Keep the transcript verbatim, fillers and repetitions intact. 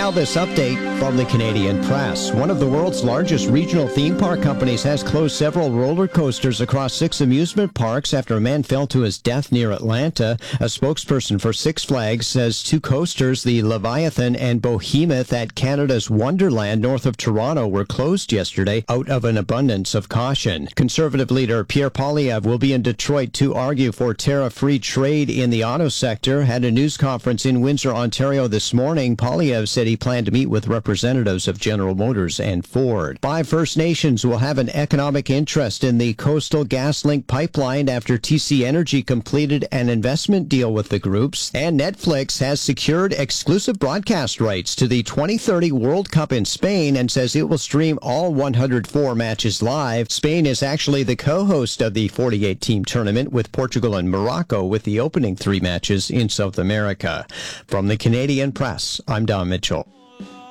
Now this update from the Canadian Press. One of the world's largest regional theme park companies has closed several roller coasters across six amusement parks after a man fell to his death near Atlanta. A spokesperson for Six Flags says two coasters, the Leviathan and Behemoth at Canada's Wonderland north of Toronto, were closed yesterday out of an abundance of caution. Conservative leader Pierre Poilievre will be in Detroit to argue for tariff-free trade in the auto sector. At a news conference in Windsor, Ontario this morning, Poilievre said he planned to meet with representatives of General Motors and Ford. Five First Nations will have an economic interest in the Coastal GasLink pipeline after T C Energy completed an investment deal with the groups. And Netflix has secured exclusive broadcast rights to the twenty thirty World Cup in Spain and says it will stream all one hundred four matches live. Spain is actually the co-host of the forty-eight team tournament with Portugal and Morocco, with the opening three matches in South America. From the Canadian Press, I'm Don Mitchell.